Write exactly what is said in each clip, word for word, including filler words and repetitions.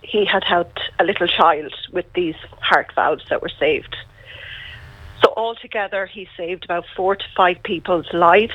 he had helped a little child with these heart valves that were saved. So altogether, he saved about four to five people's lives.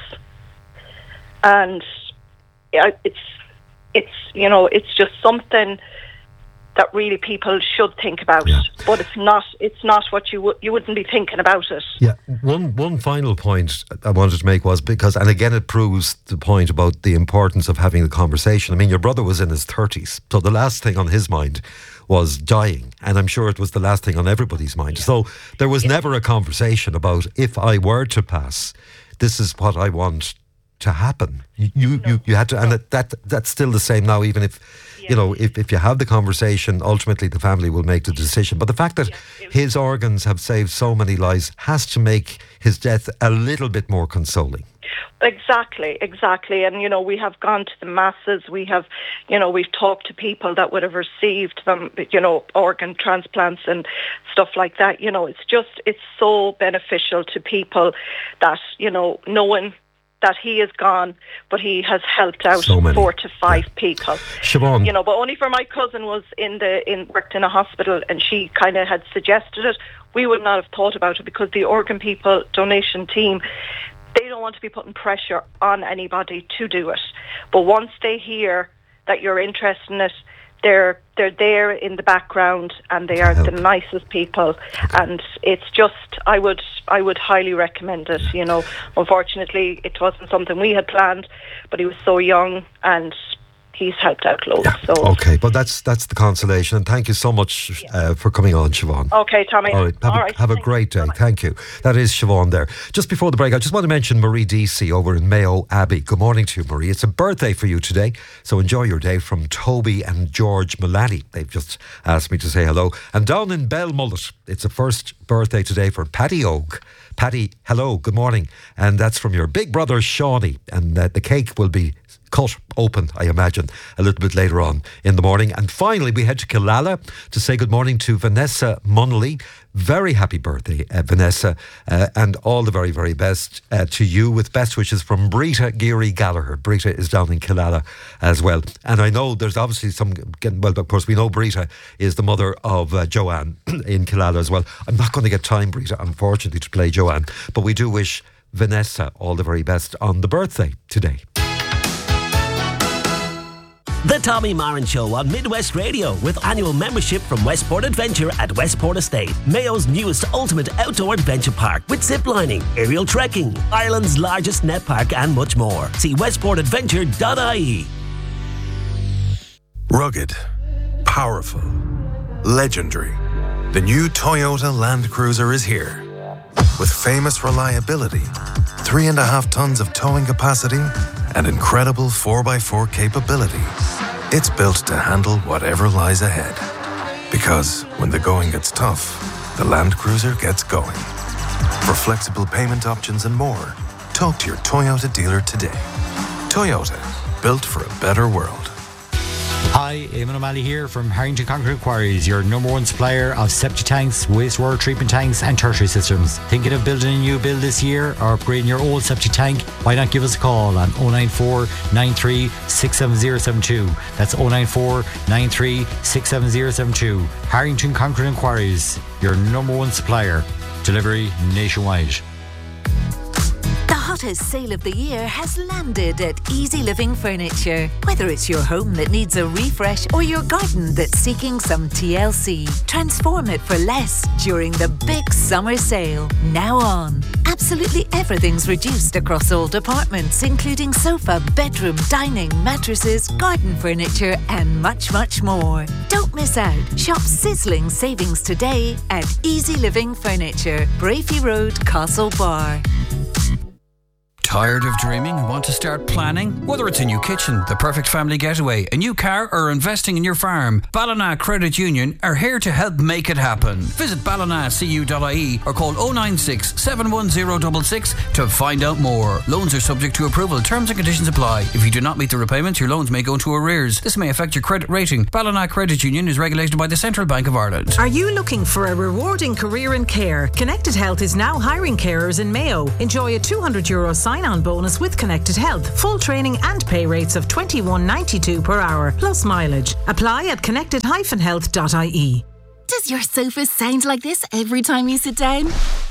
And yeah, it's, it's you know, it's just something that really people should think about. Yeah. But it's not it's not what you would you wouldn't be thinking about it. Yeah. One one final point I wanted to make was because, and again it proves the point about the importance of having the conversation. I mean, your brother was in his thirties, so the last thing on his mind was dying, and I'm sure it was the last thing on everybody's mind. Yeah. So there was yeah. never a conversation about, if I were to pass, this is what I want to happen. You you, no. you, you had to, and no. that that's still the same now, even if yeah. you know, if, if you have the conversation, ultimately the family will make the decision. But the fact that yeah. his organs have saved so many lives has to make his death a little bit more consoling. Exactly, exactly. And, you know, we have gone to the masses. We have, you know, we've talked to people that would have received them, you know, organ transplants and stuff like that. You know, it's just, it's so beneficial to people that, you know, knowing that he is gone, but he has helped out so four to five yeah. people. Siobhan. You know, but only for my cousin was in the, in worked in a hospital, and she kind of had suggested it. We would not have thought about it because the organ people donation team, they don't want to be putting pressure on anybody to do it. But once they hear that you're interested in it, they're they're there in the background, and they are the nicest people. Okay. And it's just, I would I would highly recommend it. You know, unfortunately, it wasn't something we had planned, but he was so young, and he's helped out loads. Yeah. So okay, but that's that's the consolation, and thank you so much yeah. uh, for coming on, Siobhan. Okay, Tommy. All right, have, All a, right. have a great day. Bye-bye. Thank you. That is Siobhan there. Just before the break, I just want to mention Marie Deasy over in Mayo Abbey. Good morning to you, Marie. It's a birthday for you today, so enjoy your day from Toby and George Mullaney. They've just asked me to say hello. And down in Belmullet, it's a first birthday today for Paddy Oak. Paddy, hello, good morning. And that's from your big brother, Shawnee. And uh, the cake will be cut open, I imagine, a little bit later on in the morning. And finally, we head to Killala to say good morning to Vanessa Munnelly. Very happy birthday, uh, Vanessa, uh, and all the very, very best uh, to you, with best wishes from Brita Geary Gallagher. Brita is down in Killala as well. And I know there's obviously some, well, of course, we know Brita is the mother of uh, Joanne in Killala as well. I'm not going to get time, Brita, unfortunately, to play Joanne, but we do wish Vanessa all the very best on the birthday today. The Tommy Marin Show on Midwest Radio, with annual membership from Westport Adventure at Westport Estate, Mayo's newest ultimate outdoor adventure park with zip lining, aerial trekking, Ireland's largest net park, and much more. See westport adventure dot I E. Rugged, powerful, legendary. The new Toyota Land Cruiser is here. With famous reliability, three and a half tons of towing capacity, and incredible four by four capability. It's built to handle whatever lies ahead. Because when the going gets tough, the Land Cruiser gets going. For flexible payment options and more, talk to your Toyota dealer today. Toyota, built for a better world. Hi, Eamon O'Malley here from Harrington Concrete Quarries, your number one supplier of septic tanks, wastewater treatment tanks and tertiary systems. Thinking of building a new build this year or upgrading your old septic tank? Why not give us a call on oh nine four, nine three, six seven zero seven two. That's oh nine four, nine three, six seven zero seven two. Harrington Concrete and Quarries, your number one supplier. Delivery nationwide. The hottest sale of the year has landed at Easy Living Furniture. Whether it's your home that needs a refresh or your garden that's seeking some T L C, transform it for less during the big summer sale. Now on. Absolutely everything's reduced across all departments, including sofa, bedroom, dining, mattresses, garden furniture and much, much more. Don't miss out. Shop sizzling savings today at Easy Living Furniture, Brafey Road, Castlebar. Tired of dreaming and want to start planning? Whether it's a new kitchen, the perfect family getaway, a new car, or investing in your farm, Ballina Credit Union are here to help make it happen. Visit ballina c u dot I E or call oh nine six, seven one zero six six to find out more. Loans are subject to approval. Terms and conditions apply. If you do not meet the repayments, your loans may go into arrears. This may affect your credit rating. Ballina Credit Union is regulated by the Central Bank of Ireland. Are you looking for a rewarding career in care? Connected Health is now hiring carers in Mayo. Enjoy a two hundred euro sign sign-on bonus with Connected Health, full training and pay rates of twenty-one ninety-two per hour, plus mileage. Apply at connected dash health dot I E. Does your sofa sound like this every time you sit down?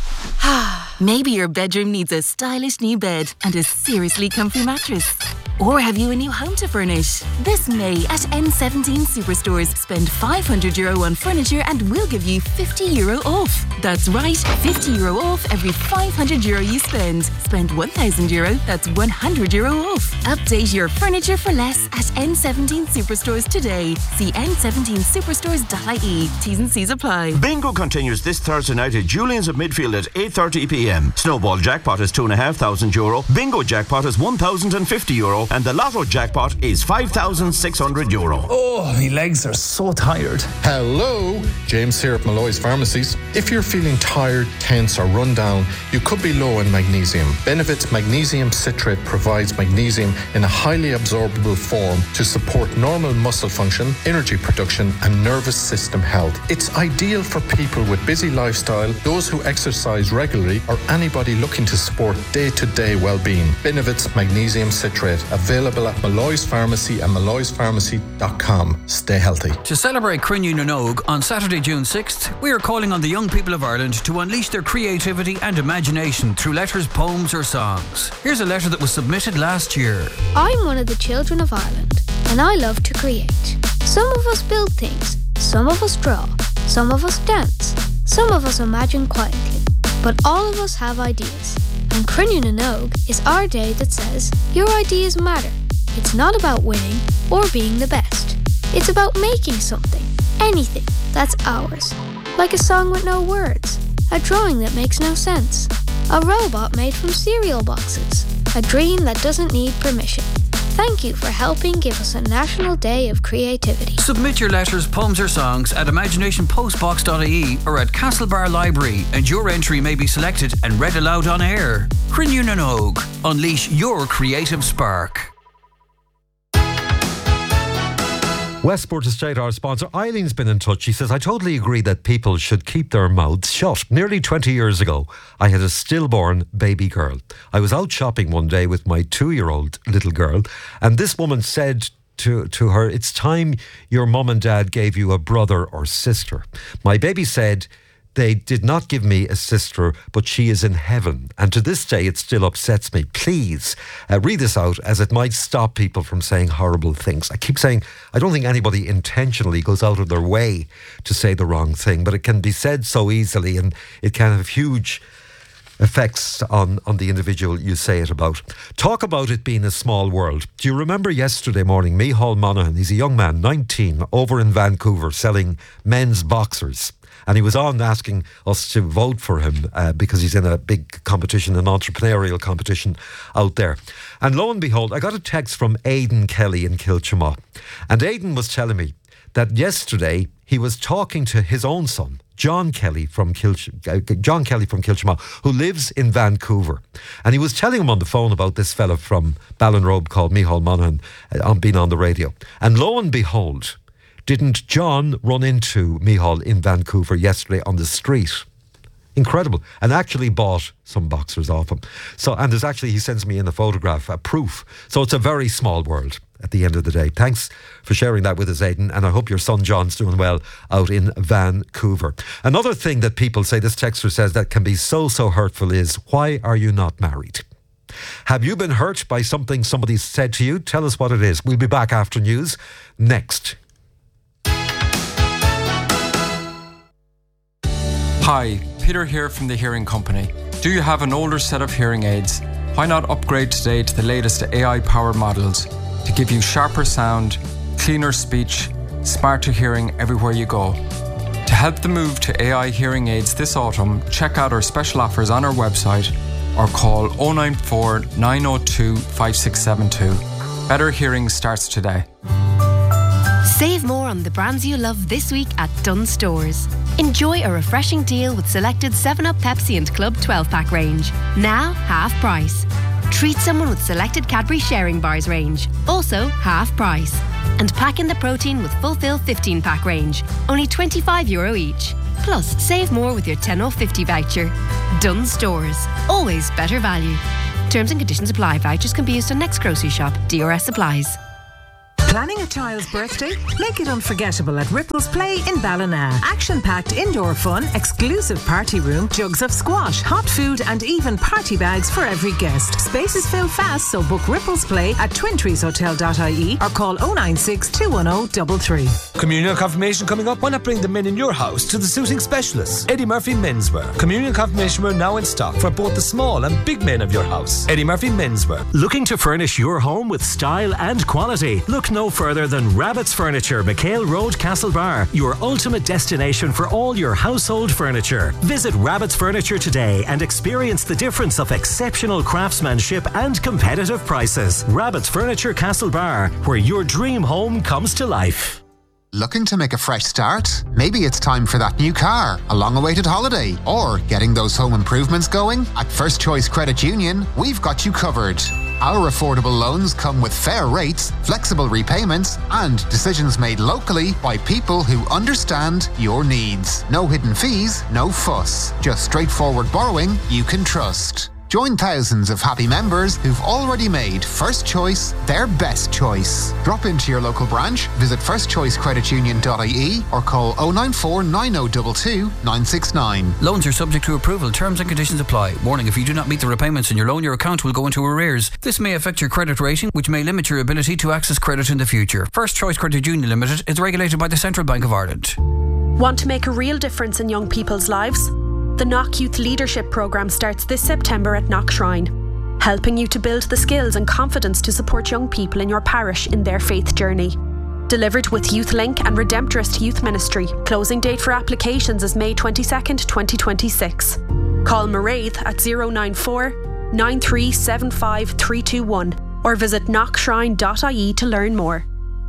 Maybe your bedroom needs a stylish new bed and a seriously comfy mattress. Or have you a new home to furnish? This May at N seventeen Superstores, spend five hundred euro on furniture and we'll give you fifty euro off. That's right, fifty euro off every five hundred euro you spend. Spend one thousand euro, that's one hundred euro off. Update your furniture for less at N seventeen Superstores today. See N seventeen superstores dot I E. T's and C's apply. Bingo continues this Thursday night at Julian's at Midfield at eight thirty p m. Snowball jackpot is two thousand five hundred euro. Bingo jackpot is one thousand fifty euro. And the Lotto jackpot is five thousand six hundred euro. Oh, my legs are so tired. Hello, James here at Malloy's Pharmacies. If you're feeling tired, tense or run down, you could be low in magnesium. Benefit's magnesium citrate provides magnesium in a highly absorbable form to support normal muscle function, energy production and nervous system health. It's ideal for people with busy lifestyle, those who exercise regularly or anybody looking to support day-to-day well-being. Benefit's magnesium citrate, available at Malloy's Pharmacy and malloys pharmacy dot com. Stay healthy. To celebrate Crinne na Nóg on Saturday, June sixth, we are calling on the young people of Ireland to unleash their creativity and imagination through letters, poems or songs. Here's a letter that was submitted last year. I'm one of the children of Ireland and I love to create. Some of us build things, some of us draw, some of us dance, some of us imagine quietly, but all of us have ideas. And Crinne na Nóg is our day that says, your ideas matter. It's not about winning or being the best. It's about making something, anything, that's ours. Like a song with no words, a drawing that makes no sense, a robot made from cereal boxes, a dream that doesn't need permission. Thank you for helping give us a National Day of Creativity. Submit your letters, poems or songs at imagination postbox dot I E or at Castlebar Library and your entry may be selected and read aloud on air. Crinne na Nóg. Unleash your creative spark. Westport Estate, our sponsor, Eileen's been in touch. She says, I totally agree that people should keep their mouths shut. Nearly twenty years ago, I had a stillborn baby girl. I was out shopping one day with my two-year-old little girl, and this woman said to, to her, it's time your mum and dad gave you a brother or sister. My baby said, they did not give me a sister, but she is in heaven. And to this day, it still upsets me. Please uh, read this out, as it might stop people from saying horrible things. I keep saying, I don't think anybody intentionally goes out of their way to say the wrong thing, but it can be said so easily and it can have huge effects on, on the individual you say it about. Talk about it being a small world. Do you remember yesterday morning, Micheál Monaghan, he's a young man, nineteen, over in Vancouver, selling men's boxers. And he was on asking us to vote for him uh, because he's in a big competition, an entrepreneurial competition out there. And lo and behold, I got a text from Aidan Kelly in Kilchamaugh. And Aidan was telling me that yesterday he was talking to his own son, John Kelly from Kilch- uh, John Kelly from Kilchamaugh, who lives in Vancouver. And he was telling him on the phone about this fella from Ballinrobe called Micheál Monaghan uh, on being on the radio. And lo and behold, didn't John run into Micheál in Vancouver yesterday on the street? Incredible. And actually bought some boxers off him. So, and there's actually, he sends me in a photograph, a proof. So it's a very small world at the end of the day. Thanks for sharing that with us, Aidan. And I hope your son John's doing well out in Vancouver. Another thing that people say, this texter says, that can be so, so hurtful is, why are you not married? Have you been hurt by something somebody said to you? Tell us what it is. We'll be back after news next. Hi, Peter here from the Hearing Company. Do you have an older set of hearing aids? Why not upgrade today to the latest A I-powered models to give you sharper sound, cleaner speech, smarter hearing everywhere you go? To help the move to A I hearing aids this autumn, check out our special offers on our website or call oh nine four, nine oh two, five six seven two. Better hearing starts today. Save more on the brands you love this week at Dunnes Stores. Enjoy a refreshing deal with selected seven up, Pepsi and Club twelve pack range. Now, half price. Treat someone with selected Cadbury Sharing Bars range. Also, half price. And pack in the protein with Fulfill fifteen pack range. Only twenty-five euro each. Plus, save more with your ten off fifty voucher. Dunnes Stores. Always better value. Terms and conditions apply. Vouchers can be used on next grocery shop. D R S applies. Planning a child's birthday? Make it unforgettable at Ripples Play in Ballina. Action-packed indoor fun, exclusive party room, jugs of squash, hot food and even party bags for every guest. Spaces fill fast, so book Ripples Play at twin trees hotel dot I E or call oh nine six, two one oh, three three. Communion confirmation coming up. Why not bring the men in your house to the suiting specialists? Eddie Murphy Menswear. Communion confirmation wear now in stock for both the small and big men of your house. Eddie Murphy Menswear. Looking to furnish your home with style and quality? Look no further than Rabbit's Furniture, McHale Road, Castlebar, your ultimate destination for all your household furniture. Visit Rabbit's Furniture today and experience the difference of exceptional craftsmanship and competitive prices. Rabbit's Furniture, Castlebar, where your dream home comes to life. Looking to make a fresh start? Maybe it's time for that new car, a long-awaited holiday, or getting those home improvements going? At First Choice Credit Union, we've got you covered. Our affordable loans come with fair rates, flexible repayments, and decisions made locally by people who understand your needs. No hidden fees, no fuss. Just straightforward borrowing you can trust. Join thousands of happy members who've already made First Choice their best choice. Drop into your local branch, visit first choice credit union dot I E or call oh nine four, nine oh two two, nine six nine. Loans are subject to approval. Terms and conditions apply. Warning, if you do not meet the repayments in your loan, your account will go into arrears. This may affect your credit rating, which may limit your ability to access credit in the future. First Choice Credit Union Limited is regulated by the Central Bank of Ireland. Want to make a real difference in young people's lives? The Knock Youth Leadership Programme starts this September at Knock Shrine, helping you to build the skills and confidence to support young people in your parish in their faith journey. Delivered with YouthLink and Redemptorist Youth Ministry. Closing date for applications is May twenty-second, twenty twenty-six. Call Mairead at oh nine four, nine three seven five, three two one or visit knock shrine dot I E to learn more.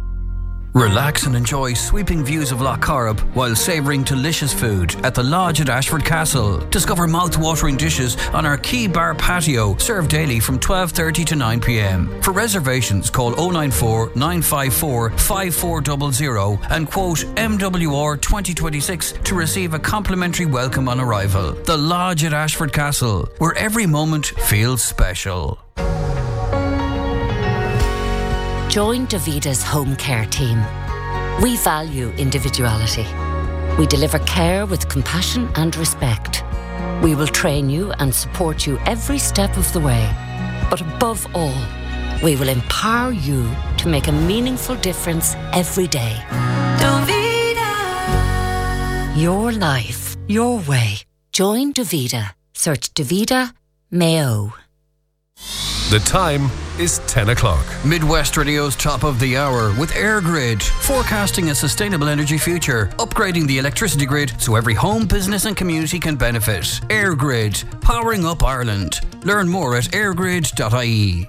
Relax and enjoy sweeping views of Loch Corrib while savouring delicious food at the Lodge at Ashford Castle. Discover mouth-watering dishes on our Key Bar patio, served daily from twelve thirty to nine p m. For reservations, call oh nine four, nine five four, five four zero zero and quote M W R twenty twenty-six to receive a complimentary welcome on arrival. The Lodge at Ashford Castle, where every moment feels special. Join Davida's home care team. We value individuality. We deliver care with compassion and respect. We will train you and support you every step of the way. But above all, we will empower you to make a meaningful difference every day. Davida. Your life, your way. Join Davida. Search Davida Mayo. The time is ten o'clock. Midwest Radio's top of the hour with EirGrid, forecasting a sustainable energy future, upgrading the electricity grid so every home, business and community can benefit. EirGrid, powering up Ireland. Learn more at air grid dot I E.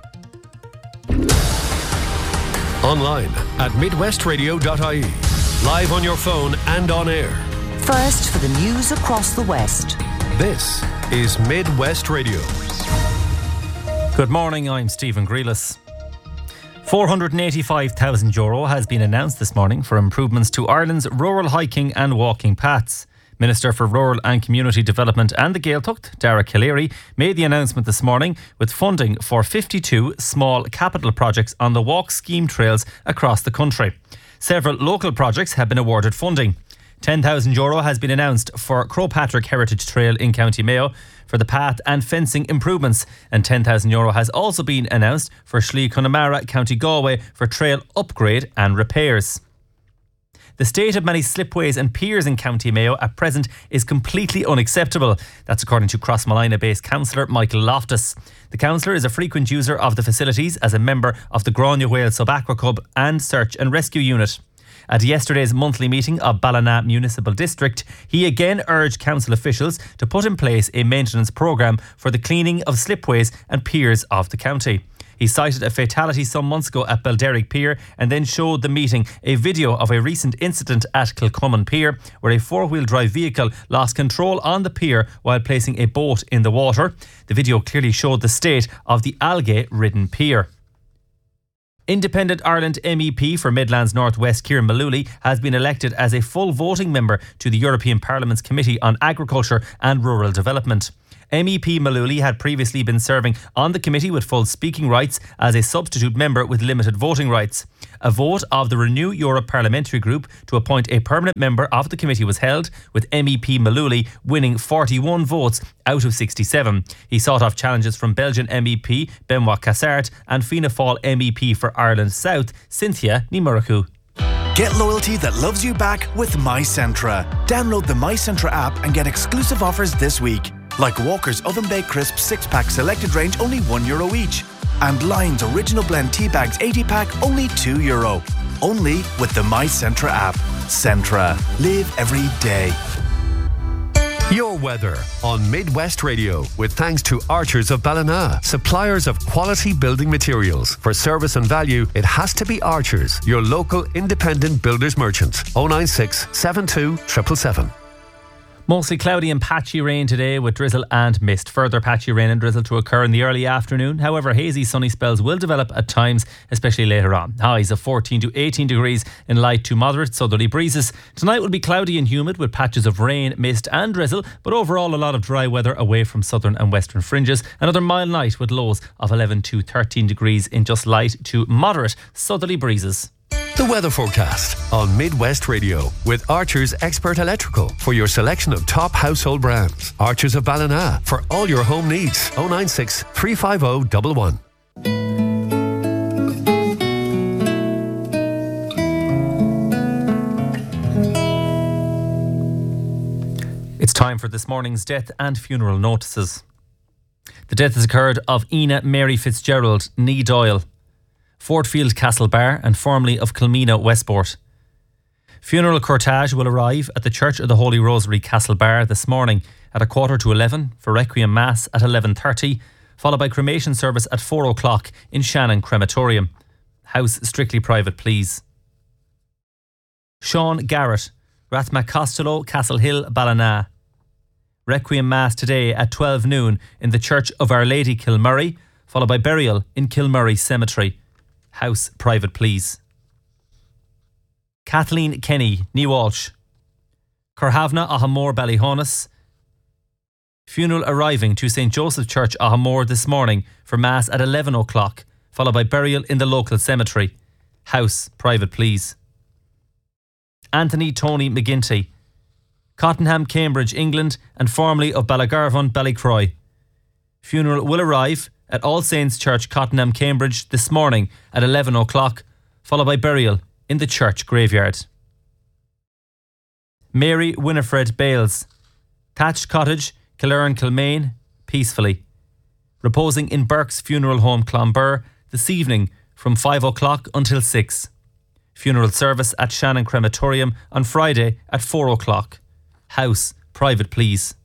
Online at midwest radio dot I E. Live on your phone and on air. First for the news across the West. This is Midwest Radio. Good morning, I'm Stephen Grealis. four hundred eighty-five thousand euro has been announced this morning for improvements to Ireland's rural hiking and walking paths. Minister for Rural and Community Development and the Gaeltacht, Dara Calleary, made the announcement this morning with funding for fifty-two small capital projects on the walk scheme trails across the country. Several local projects have been awarded funding. ten thousand euro has been announced for Crowpatrick Heritage Trail in County Mayo for the path and fencing improvements, and ten thousand euro has also been announced for Slieve Connemara, County Galway for trail upgrade and repairs. The state of many slipways and piers in County Mayo at present is completely unacceptable. That's according to Crossmolina-based councillor Michael Loftus. The councillor is a frequent user of the facilities as a member of the Grania Whale Sub-Aqua Club and Search and Rescue Unit. At yesterday's monthly meeting of Ballina Municipal District, he again urged council officials to put in place a maintenance programme for the cleaning of slipways and piers of the county. He cited a fatality some months ago at Belderrick Pier and then showed the meeting a video of a recent incident at Kilcummin Pier where a four-wheel drive vehicle lost control on the pier while placing a boat in the water. The video clearly showed the state of the algae-ridden pier. Independent Ireland M E P for Midlands North West Kieran Mullooly has been elected as a full voting member to the European Parliament's Committee on Agriculture and Rural Development. M E P Malooly had previously been serving on the committee with full speaking rights as a substitute member with limited voting rights. A vote of the Renew Europe Parliamentary Group to appoint a permanent member of the committee was held, with M E P Malooly winning forty-one votes out of sixty-seven. He sought off challenges from Belgian M E P Benoit Cassart and Fianna Fáil M E P for Ireland South, Cynthia Ní Murchú. Get loyalty that loves you back with MyCentra. Download the MyCentra app and get exclusive offers this week. Like Walker's Oven Baked Crisp six pack selected range, only one euro each. And Lion's Original Blend Tea Bags eighty pack, only two euro. Only with the MyCentra app. Centra. Live every day. Your weather on Midwest Radio, with thanks to Archers of Ballina, suppliers of quality building materials. For service and value, it has to be Archers, your local independent builders merchant. oh nine six, seven two, seven seven seven. Mostly cloudy and patchy rain today with drizzle and mist. Further patchy rain and drizzle to occur in the early afternoon. However, hazy sunny spells will develop at times, especially later on. Highs of fourteen to eighteen degrees in light to moderate southerly breezes. Tonight will be cloudy and humid with patches of rain, mist and drizzle, but overall a lot of dry weather away from southern and western fringes. Another mild night with lows of eleven to thirteen degrees in just light to moderate southerly breezes. The weather forecast on Midwest Radio with Archers Expert Electrical for your selection of top household brands. Archers of Ballina for all your home needs. oh nine six, three five oh, one one. It's time for this morning's death and funeral notices. The death has occurred of Ina Mary Fitzgerald, Nee Doyle, Fortfield Castlebar and formerly of Kilmena Westport. Funeral cortege will arrive at the Church of the Holy Rosary Castlebar this morning at a quarter to eleven for Requiem Mass at eleven thirty, followed by cremation service at four o'clock in Shannon Crematorium. House strictly private, please. Sean Garrett, Rathmacostello, Castlehill, Ballina. Requiem Mass today at twelve noon in the Church of Our Lady Kilmurray, followed by burial in Kilmurray Cemetery. House private, please. Kathleen Kenny, Ní Walsh. Corhavna, Ahamore, Ballyhonus. Funeral arriving to Saint Joseph Church, Ahamore this morning for Mass at eleven o'clock, followed by burial in the local cemetery. House private, please. Anthony Tony McGinty, Cottenham, Cambridge, England, and formerly of Ballagarvon, Ballycroy. Funeral will arrive at All Saints Church, Cottenham, Cambridge this morning at eleven o'clock, followed by burial in the church graveyard. Mary Winifred Bales, Thatched Cottage, Killearn, Kilmaine, peacefully. Reposing in Burke's Funeral Home, Clonbur, this evening from five o'clock until six. Funeral service at Shannon Crematorium on Friday at four o'clock. House private, please.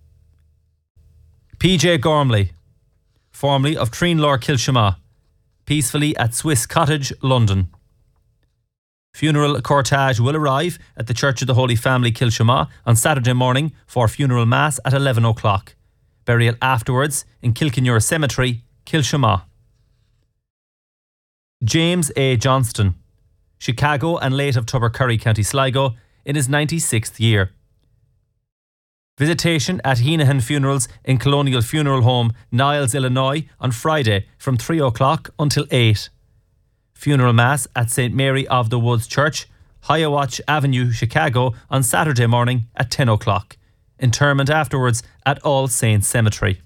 P J Gormley, formerly of Treenlaw, Kilshama, peacefully at Swiss Cottage, London. Funeral cortege will arrive at the Church of the Holy Family, Kilshama, on Saturday morning for funeral mass at eleven o'clock. Burial afterwards in Kilkenure Cemetery, Kilshama. James A. Johnston, Chicago and late of Tubbercurry, County Sligo, in his ninety-sixth year. Visitation at Heenahan Funerals in Colonial Funeral Home, Niles, Illinois, on Friday from three o'clock until eight. Funeral Mass at Saint Mary of the Woods Church, Hiawatha Avenue, Chicago, on Saturday morning at ten o'clock. Interment afterwards at All Saints Cemetery.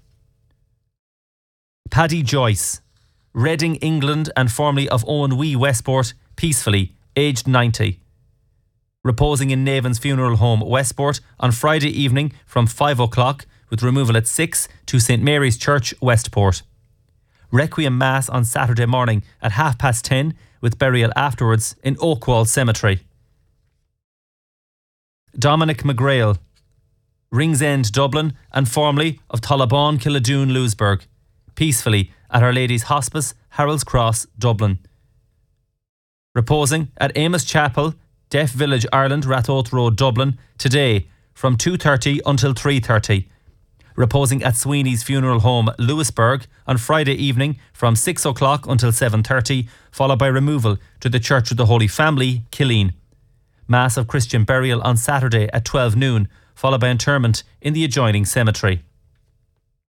Paddy Joyce, Reading, England, and formerly of Owen Wee, Westport, peacefully, aged ninety. Reposing in Navan's Funeral Home, Westport, on Friday evening from five o'clock, with removal at six to Saint Mary's Church, Westport. Requiem Mass on Saturday morning at half past ten, with burial afterwards in Oakwall Cemetery. Dominic McGrail, Ringsend, Dublin, and formerly of Tullabon, Killadoon, Lewisburg, peacefully at Our Lady's Hospice, Harold's Cross, Dublin. Reposing at Amos Chapel, Deaf Village, Ireland, Rathoth Road, Dublin, today from two thirty until three thirty. Reposing at Sweeney's Funeral Home, Lewisburg, on Friday evening from six o'clock until seven thirty, followed by removal to the Church of the Holy Family, Killeen. Mass of Christian burial on Saturday at twelve noon, followed by interment in the adjoining cemetery.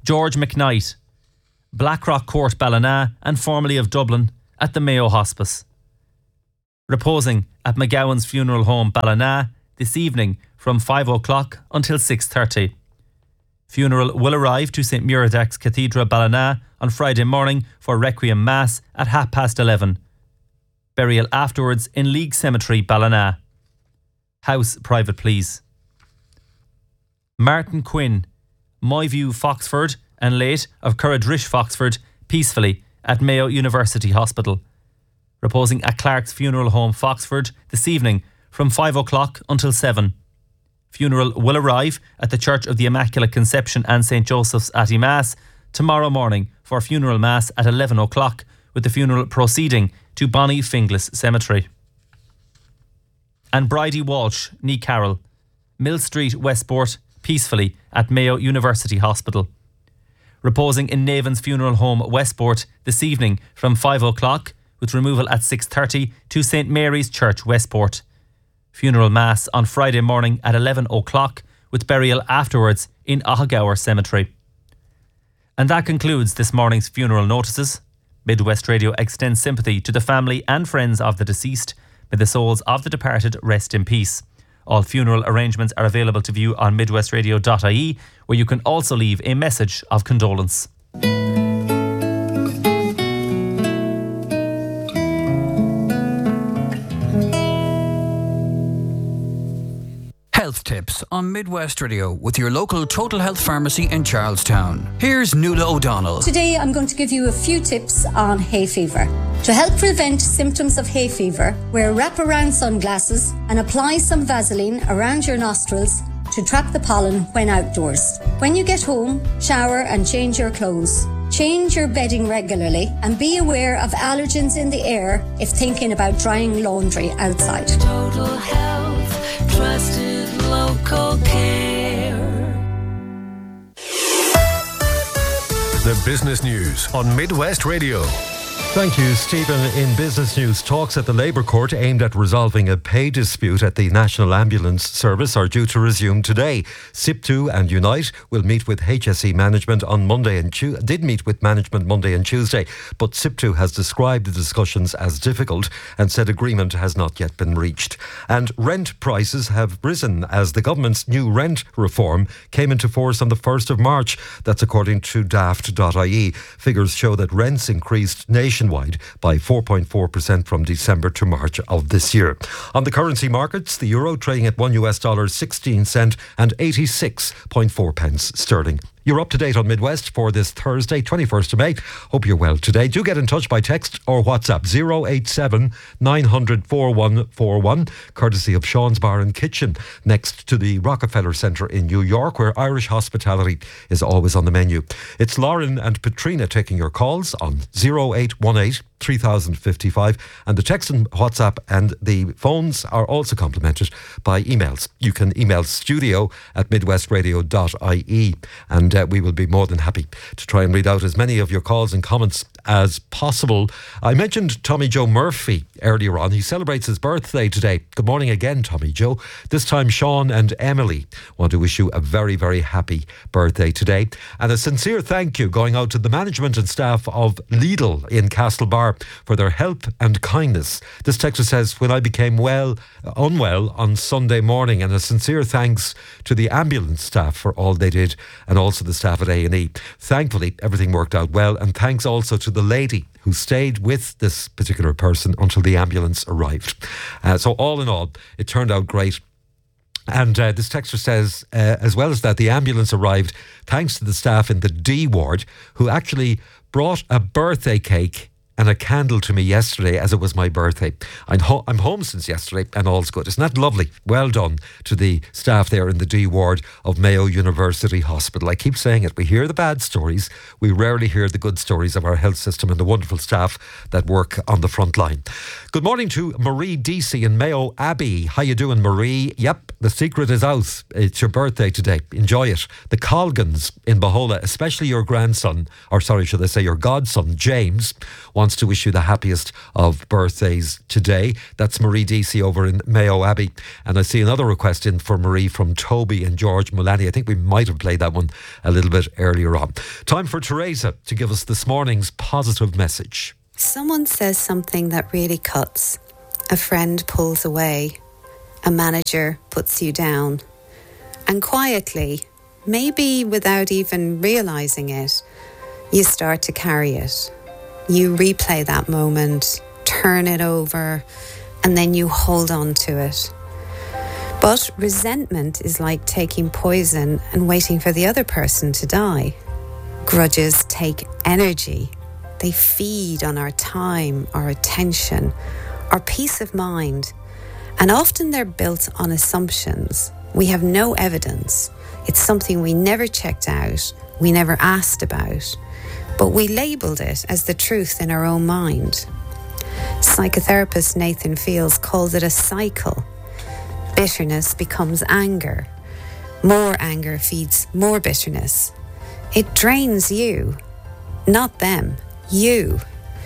George McKnight, Blackrock Court Ballina and formerly of Dublin, at the Mayo Hospice. Reposing at McGowan's Funeral Home Ballina this evening from five o'clock until six thirty. Funeral will arrive to St Muradach's Cathedral Ballina on Friday morning for Requiem Mass at half past eleven. Burial afterwards in League Cemetery Ballina. House private please. Martin Quinn, Moyview Foxford and late of Curradrish Foxford, peacefully at Mayo University Hospital. Reposing at Clark's Funeral Home Foxford this evening from five o'clock until seven. Funeral will arrive at the Church of the Immaculate Conception and Saint Joseph's Atty Mass tomorrow morning for funeral mass at eleven o'clock, with the funeral proceeding to Bonnie Finglas Cemetery. And Bridie Walsh, Nee Carroll, Mill Street, Westport, peacefully at Mayo University Hospital. Reposing in Navan's Funeral Home, Westport, this evening from five o'clock, with removal at six thirty to St Mary's Church, Westport. Funeral Mass on Friday morning at eleven o'clock, with burial afterwards in Ahagaur Cemetery. And that concludes this morning's funeral notices. Midwest Radio extends sympathy to the family and friends of the deceased. May the souls of the departed rest in peace. All funeral arrangements are available to view on midwest radio dot I E, where you can also leave a message of condolence. Health tips on Midwest Radio with your local Total Health Pharmacy in Charlestown. Here's Nuala O'Donnell. Today I'm going to give you a few tips on hay fever. To help prevent symptoms of hay fever, wear wraparound sunglasses and apply some Vaseline around your nostrils to trap the pollen when outdoors. When you get home, shower and change your clothes. Change your bedding regularly and be aware of allergens in the air if thinking about drying laundry outside. Total Health, trusted local care. The business news on Midwest Radio. Thank you, Stephen. In business news, talks at the Labour Court aimed at resolving a pay dispute at the National Ambulance Service are due to resume today. S I P T U and Unite will meet with H S E management on Monday and Tu- did meet with management Monday and Tuesday, but S I P T U has described the discussions as difficult and said agreement has not yet been reached. And rent prices have risen as the government's new rent reform came into force on the first of March. That's according to daft dot I E. Figures show that rents increased nationwide by four point four percent from December to March of this year. On the currency markets, the euro trading at one U S dollar sixteen cent and eighty-six point four pence sterling. You're up to date on Midwest for this Thursday, twenty-first of May. Hope you're well today. Do get in touch by text or WhatsApp zero eight seven nine hundred four one four one, courtesy of Sean's Bar and Kitchen, next to the Rockefeller Centre in New York, where Irish hospitality is always on the menu. It's Lauren and Katrina taking your calls on zero eight one eight three thousand fifty-five, and the text and WhatsApp and the phones are also complemented by emails. You can email studio at midwest radio dot I E, and uh, we will be more than happy to try and read out as many of your calls and comments as possible. I mentioned Tommy Joe Murphy earlier on. He celebrates his birthday today. Good morning again, Tommy Joe. This time Sean and Emily want to wish you a very, very happy birthday today, and a sincere thank you going out to the management and staff of Lidl in Castlebar for their help and kindness. This texter says, when I became well, unwell on Sunday morning, and a sincere thanks to the ambulance staff for all they did, and also the staff at A and E. Thankfully, everything worked out well, and thanks also to the lady who stayed with this particular person until the ambulance arrived. Uh, so all in all, it turned out great. And uh, this texter says, uh, as well as that, the ambulance arrived thanks to the staff in the D ward, who actually brought a birthday cake and a candle to me yesterday as it was my birthday. I'm, ho- I'm home since yesterday and all's good. Isn't that lovely? Well done to the staff there in the D ward of Mayo University Hospital. I keep saying it, we hear the bad stories, we rarely hear the good stories of our health system and the wonderful staff that work on the front line. Good morning to Marie Deasy in Mayo Abbey. How you doing, Marie? Yep, the secret is out. It's your birthday today. Enjoy it. The Colgans in Bohola, especially your grandson, or sorry, should I say your godson, James, wants to wish you the happiest of birthdays today. That's Marie Deasy over in Mayo Abbey. And I see another request in for Marie from Toby and George Mullaney. I think we might have played that one a little bit earlier on. Time for Teresa to give us this morning's positive message. Someone says something that really cuts. A friend pulls away. A manager puts you down. And quietly, maybe without even realising it, you start to carry it. You replay that moment, turn it over, and then you hold on to it. But resentment is like taking poison and waiting for the other person to die. Grudges take energy. They feed on our time, our attention, our peace of mind. And often they're built on assumptions. We have no evidence. It's something we never checked out, we never asked about, but we labelled it as the truth in our own mind. Psychotherapist Nathan Fields calls it a cycle. Bitterness becomes anger. More anger feeds more bitterness. It drains you, not them, you.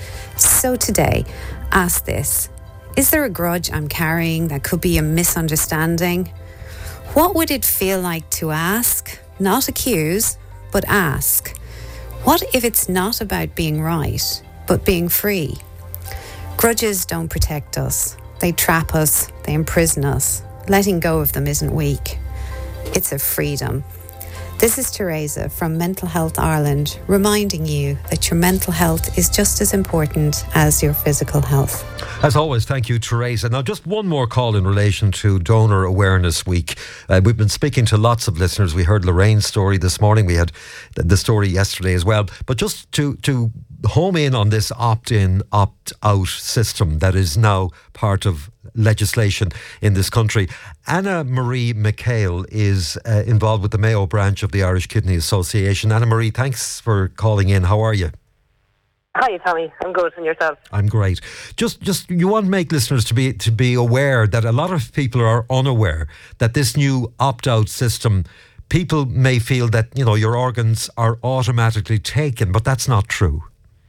So today, ask this. Is there a grudge I'm carrying that could be a misunderstanding? What would it feel like to ask, not accuse, but ask? What if it's not about being right, but being free? Grudges don't protect us. They trap us, they imprison us. Letting go of them isn't weak. It's a freedom. This is Teresa from Mental Health Ireland, reminding you that your mental health is just as important as your physical health. As always, thank you, Teresa. Now, just one more call in relation to Donor Awareness Week. Uh, we've been speaking to lots of listeners. We heard Lorraine's story this morning. We had the story yesterday as well. But just to, to home in on this opt-in, opt-out system that is now part of legislation in this country. Anna Marie McHale is uh, involved with the Mayo branch of the Irish Kidney Association. Anna Marie, thanks for calling in. How are you? Hi, Tommy. I'm good. And yourself? I'm great. Just, just you want to make listeners to be to be aware that a lot of people are unaware that this new opt-out system, people may feel that, you know, your organs are automatically taken, but that's not true.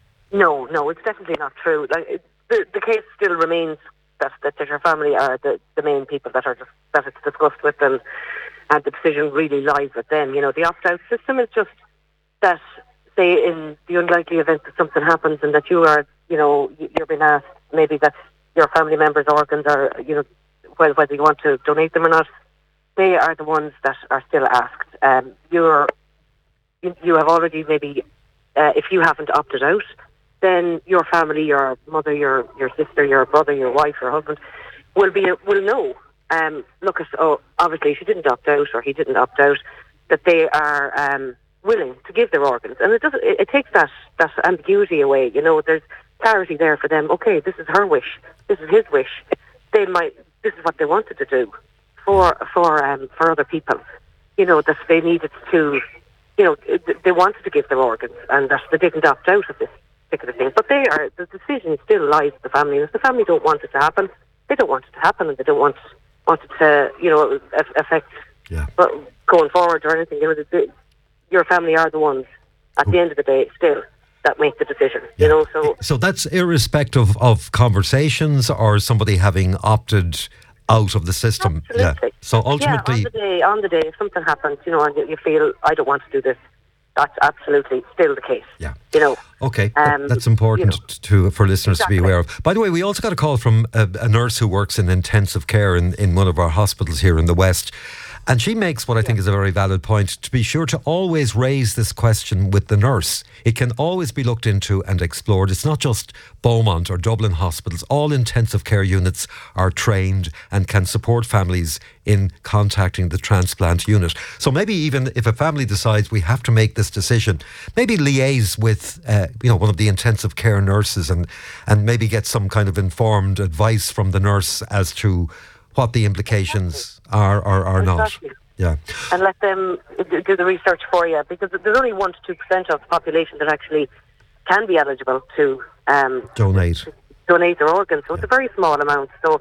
No, no, it's definitely not true. Like it, the the case still remains that that, that your family are the, the main people that are just, that it's discussed with them, and the decision really lies with them. You know, the opt-out system is just that, say, in the unlikely event that something happens and that you are, you know, you're being asked maybe that your family members' organs are, you know, well, whether you want to donate them or not, they are the ones that are still asked. Um, you're, you, you have already maybe, uh, if you haven't opted out, then your family, your mother, your your sister, your brother, your wife, your husband will be will know. Um, look at oh, obviously she didn't opt out or he didn't opt out, that they are um, willing to give their organs, and it does it, it takes that that ambiguity away. You know, there's clarity there for them. Okay, this is her wish. This is his wish. They might. This is what they wanted to do for for um, for other people. You know, that they needed to. You know, they wanted to give their organs, and that they didn't opt out of this particular thing. But they are, the decision still lies with the family. And if the family don't want it to happen, they don't want it to happen, and they don't want want it to, you know, affect yeah. going forward or anything. You know, the, the, your family are the ones at the end of the day still that make the decision. Yeah. You know, so so that's irrespective of conversations or somebody having opted out of the system. Absolutely. Yeah. So ultimately, yeah, on the day, on the day, if something happens, you know, and you feel I don't want to do this, that's absolutely still the case. Yeah. You know. Okay, um, that's important you know. to for listeners Exactly. to be aware of. By the way, we also got a call from a, a nurse who works in intensive care in, in one of our hospitals here in the West. And she makes what I think is a very valid point, to be sure to always raise this question with the nurse. It can always be looked into and explored. It's not just Beaumont or Dublin hospitals. All intensive care units are trained and can support families in contacting the transplant unit. So maybe even if a family decides we have to make this decision, maybe liaise with uh, you know, one of the intensive care nurses and, and maybe get some kind of informed advice from the nurse as to what the implications are or are Exactly. not. Yeah. And let them do the research for you, because there's only one to two percent of the population that actually can be eligible to um, donate to donate their organs. So it's a very small amount. So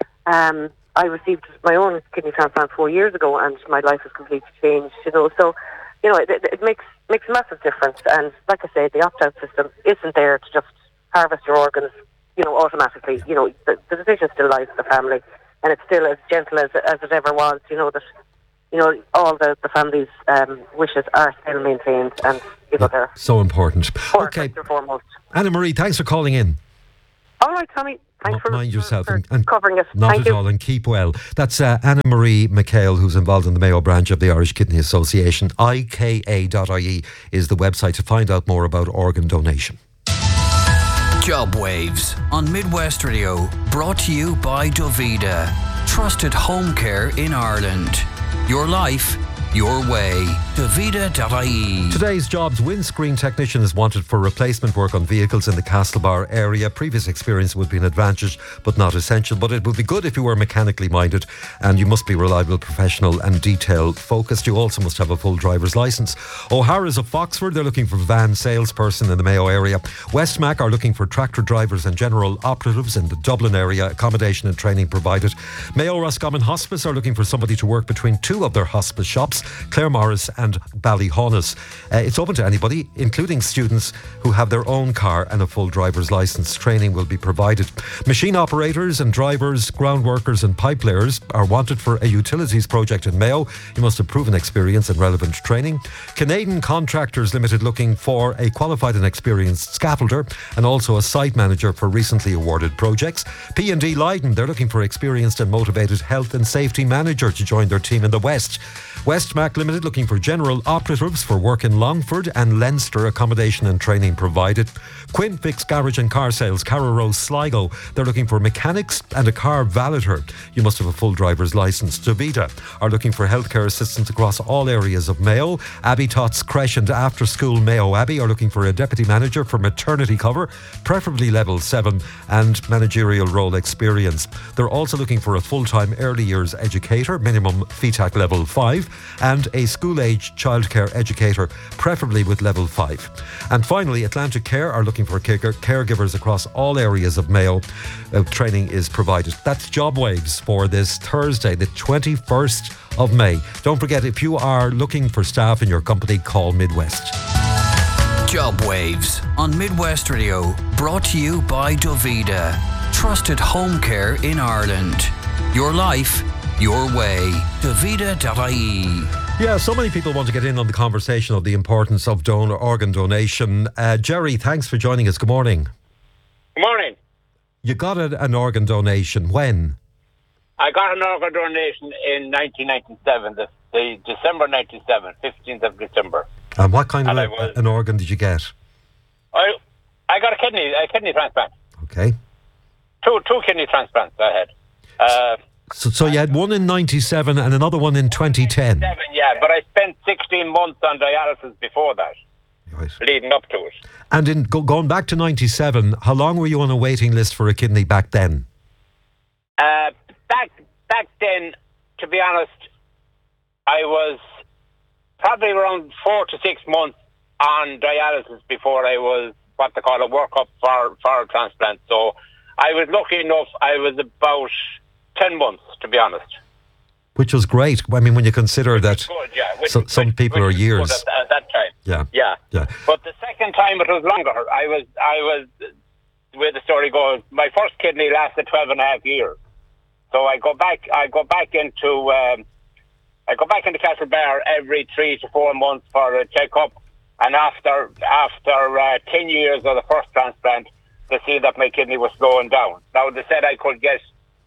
um, I received my own kidney transplant four years ago, and my life has completely changed. You know, so you know it, it makes makes a massive difference. And like I say, the opt-out system isn't there to just harvest your organs, you know, automatically. You know, the, the decision still lies with the family, and it's still as gentle as as it ever was. You know that, you know, all the the family's um, wishes are still maintained, and you know they're so important. Okay, first and foremost. Anna Marie, thanks for calling in. All right, Tommy. Thanks for, mind yourself for, and, for and covering it. Not Thank at you. all, and keep well. That's uh, Anna Marie McHale, who's involved in the Mayo branch of the Irish Kidney Association. I K A dot I E is the website to find out more about organ donation. Job Waves on Midwest Radio, brought to you by Dovida. Trusted home care in Ireland. Your life, your way. Dovida dot I E. Today's jobs: windscreen technician is wanted for replacement work on vehicles in the Castlebar area. Previous experience would be an advantage, but not essential. But it would be good if you were mechanically minded, and you must be reliable, professional and detail focused. You also must have a full driver's licence. O'Hara's of Foxford, they're looking for van salesperson in the Mayo area. Westmac are looking for tractor drivers and general operatives in the Dublin area. Accommodation and training provided. Mayo Roscommon Hospice are looking for somebody to work between two of their hospice shops, Claremorris and Ballyhonus. Uh, it's open to anybody, including students who have their own car and a full driver's licence. Training will be provided. Machine operators and drivers, ground workers and pipe layers are wanted for a utilities project in Mayo. You must have proven experience and relevant training. Canadian Contractors Limited looking for a qualified and experienced scaffolder and also a site manager for recently awarded projects. P and D Leiden, they're looking for experienced and motivated health and safety manager to join their team in the West. Westmac Limited looking for general operatives for work in Longford and Leinster. Accommodation and training provided. Quinn Fix Garage and Car Sales, Carrow Row, Sligo. They're looking for mechanics and a car valeter. You must have a full driver's licence. Dovida are looking for healthcare assistants across all areas of Mayo. Abbey Tots Creche and After School Mayo Abbey are looking for a deputy manager for maternity cover, preferably level seven, and managerial role experience. They're also looking for a full-time early years educator, minimum F E T A C level five, and a school-age childcare educator, preferably with level five. And finally, Atlantic Care are looking for care- caregivers across all areas of Mayo. Uh, training is provided. That's Job Waves for this Thursday, the twenty-first of May. Don't forget, if you are looking for staff in your company, call Midwest. Job Waves on Midwest Radio, brought to you by Dovida. Trusted home care in Ireland. Your life, your way. Dovida dot I E. Yeah, so many people want to get in on the conversation of the importance of donor organ donation. Uh, Jerry, thanks for joining us. Good morning. Good morning. You got a, an organ donation when? I got an organ donation in nineteen ninety-seven, the, the December ninety-seven, fifteenth of December. And what kind of And I a, was- an organ did you get? I I got a kidney a kidney transplant. Okay. Two two kidney transplants I had. Uh, So, so you had one in ninety-seven and another one in twenty ten. seven, yeah, but I spent sixteen months on dialysis before that, Right. leading up to it. And in go, going back to ninety-seven, how long were you on a waiting list for a kidney back then? Uh, back back then, to be honest, I was probably around four to six months on dialysis before I was what they call a workup for for a transplant. So I was lucky enough. I was about ten months, to be honest. Which was great. I mean, when you consider that Good, yeah. Which, so, some which- people which are was years. good At, at that time. Yeah. Yeah. Yeah. But the second time it was longer. I was, I was, the way the story goes, my first kidney lasted twelve and a half years. So I go back, I go back into, um, I go back into Castlebar every three to four months for a checkup. And after, after uh, ten years of the first transplant, they see that my kidney was slowing down. Now they said I could get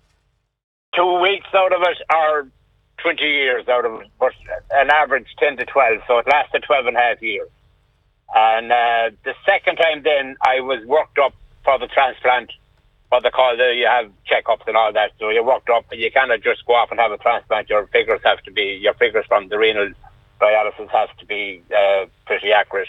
two weeks out of it or twenty years out of it, but an average ten to twelve, so it lasted twelve and a half years. And uh, the second time then, I was worked up for the transplant, what they call the, you have checkups and all that, so you're worked up and you cannot just go off and have a transplant. Your figures have to be, your figures from the renal dialysis has to be uh, pretty accurate.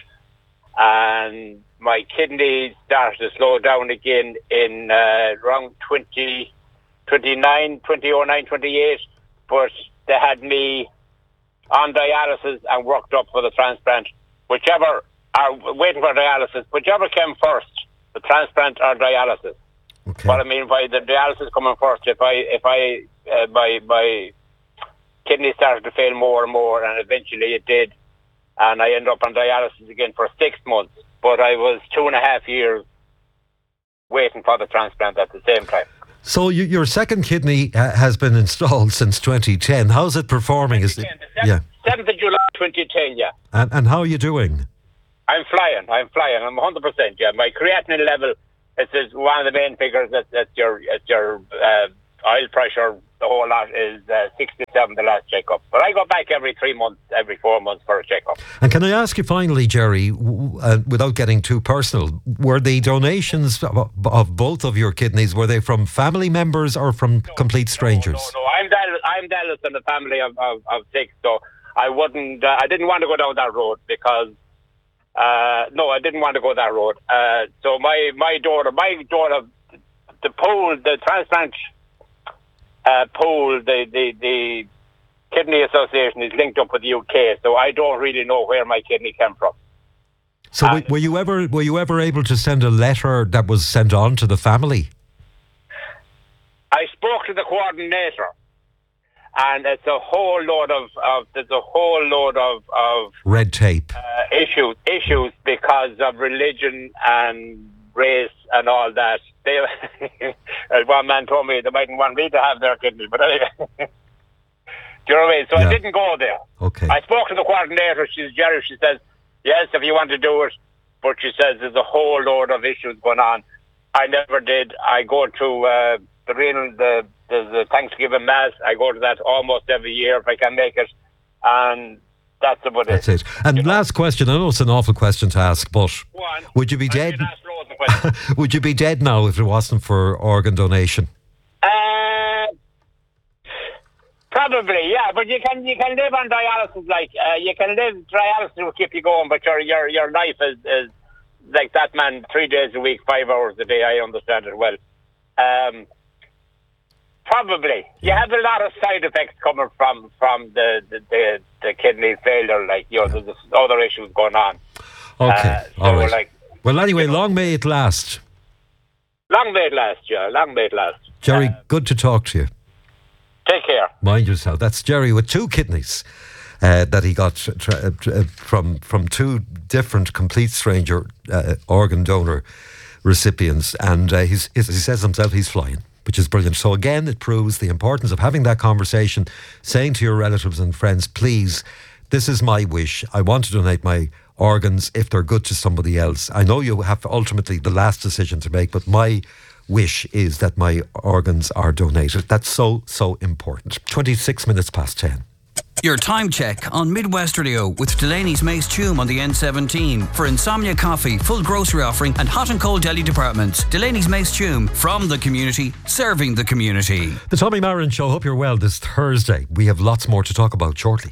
And my kidney started to slow down again in uh, around twenty, twenty-nine, twenty oh nine, twenty-eight, but they had me on dialysis and worked up for the transplant, whichever, or waiting for dialysis, whichever came first, the transplant or dialysis. Okay. What I mean by the dialysis coming first, if I, if I, uh, my, my kidney started to fail more and more, and eventually it did, and I ended up on dialysis again for six months, but I was two and a half years waiting for the transplant at the same time. So you, your second kidney uh, has been installed since twenty ten. How's it performing? Is it, yeah. seventh of July twenty ten, yeah. And, and how are you doing? I'm flying, I'm flying, I'm one hundred percent, yeah. My creatinine level is, is one of the main figures that, that your, that your uh, oil pressure, the whole lot, is uh, sixty-seven the last checkup. But I go back every three months, every four months for a checkup. And can I ask you finally, Jerry, w- uh, without getting too personal, were the donations of, of both of your kidneys, were they from family members or from no, complete strangers? No, no, no. I'm Dallas, I'm Dallas in the family of, of, of six, so I wouldn't, uh, I didn't want to go down that road because, uh, no, I didn't want to go that road. Uh, so my, my daughter, my daughter, the pool, the transplant Uh, pool, the, the, the Kidney Association is linked up with the U K, so I don't really know where my kidney came from. So uh, were you ever were you ever able to send a letter that was sent on to the family? I spoke to the coordinator, and it's a whole load of, of there's a whole load of, of red tape uh, issues issues because of religion and race and all that. They, one man told me they mightn't want me to have their kidney, but anyway. Do you know what I mean? So yeah. I didn't go there. Okay. I spoke to the coordinator. She's Jerry. She says, yes, if you want to do it. But she says there's a whole load of issues going on. I never did. I go to uh, the real, the, the, the Thanksgiving Mass. I go to that almost every year if I can make it. And that's about That's it. it. And last question, I know it's an awful question to ask, but would you be dead? Would you be dead now if it wasn't for organ donation? Uh, probably, yeah. But you can you can live on dialysis, like uh, you can live. Dialysis will keep you going, but your your your life is, is like that man, three days a week, five hours a day. I understand it well. Um, Probably. You have a lot of side effects coming from, from the, the, the, the kidney failure, like, you know, there's other issues going on. Okay, uh, so all right. Like, well, anyway, you know, long may it last. Long may it last, yeah, long may it last. Jerry, uh, good to talk to you. Take care. Mind yourself. That's Jerry with two kidneys uh, that he got tra- tra- from, from two different complete stranger uh, organ donor recipients, and uh, he's, he says himself he's flying, which is brilliant. So again, it proves the importance of having that conversation, saying to your relatives and friends, please, this is my wish. I want to donate my organs if they're good to somebody else. I know you have ultimately the last decision to make, but my wish is that my organs are donated. That's so, so important. twenty-six minutes past ten. Your time check on Midwest Radio with Delaney's Mace Tomb on the N seventeen for Insomnia Coffee, full grocery offering and hot and cold deli departments. Delaney's Mace Tomb, from the community, serving the community. The Tommy Marin Show. Hope you're well this Thursday. We have lots more to talk about shortly.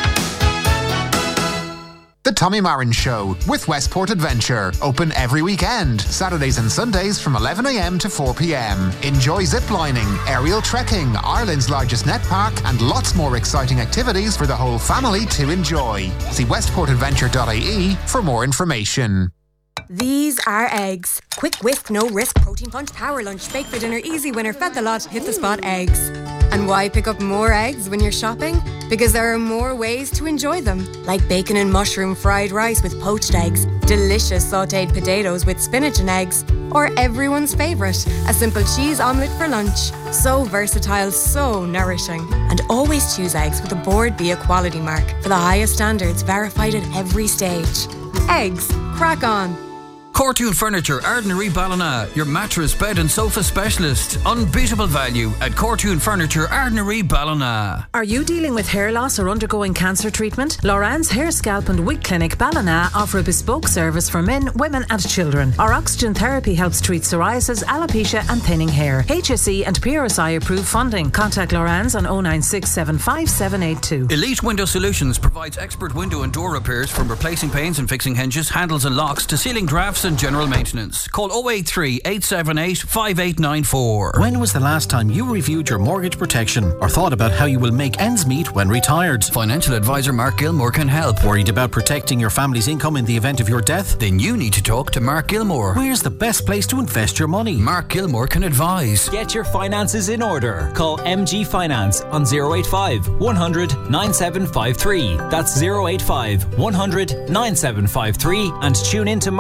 The Tommy Marin Show with Westport Adventure. Open every weekend, Saturdays and Sundays from eleven a m to four p m. Enjoy ziplining, aerial trekking, Ireland's largest net park, and lots more exciting activities for the whole family to enjoy. See westport adventure dot I E for more information. These are eggs. Quick whisk, no risk, protein punch, power lunch, bake for dinner, easy winner, fed the lot, hit the spot eggs. And why pick up more eggs when you're shopping? Because there are more ways to enjoy them. Like bacon and mushroom fried rice with poached eggs, delicious sautéed potatoes with spinach and eggs, or everyone's favourite, a simple cheese omelette for lunch. So versatile, so nourishing. And always choose eggs with a Board Bia quality mark for the highest standards, verified at every stage. Eggs, crack on. Cortoon Furniture, Ardnary Ballina, your mattress, bed and sofa specialist. Unbeatable value at Cortoon Furniture, Ardnary Ballina. Are you dealing with hair loss or undergoing cancer treatment? Loran's Hair, Scalp and Wig Clinic Ballina offer a bespoke service for men, women and children. Our oxygen therapy helps treat psoriasis, alopecia and thinning hair. H S E and P R S I approved funding. Contact Loran's on oh nine six seven five seven eight two. Elite Window Solutions provides expert window and door repairs, from replacing panes and fixing hinges, handles and locks to sealing drafts and general maintenance. Call oh eight three, eight seven eight, five eight nine four. When was the last time you reviewed your mortgage protection or thought about how you will make ends meet when retired? Financial advisor Mark Gilmore can help. Worried about protecting your family's income in the event of your death? Then you need to talk to Mark Gilmore. Where's the best place to invest your money? Mark Gilmore can advise. Get your finances in order. Call M G Finance on oh eight five, one hundred, nine seven five three. That's oh eight five, one hundred, nine seven five three, and tune in to Mark